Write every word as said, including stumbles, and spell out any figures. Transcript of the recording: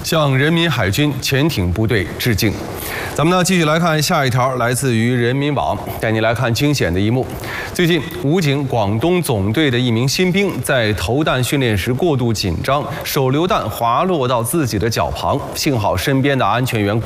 向人民海军潜艇部队致敬。咱们呢继续来看下一条，来自于人民网，带你来看惊险的一幕。最近，武警广东总队的一名新兵在投弹训练时过度紧张，手榴弹滑落到自己的脚旁，幸好身边的安全员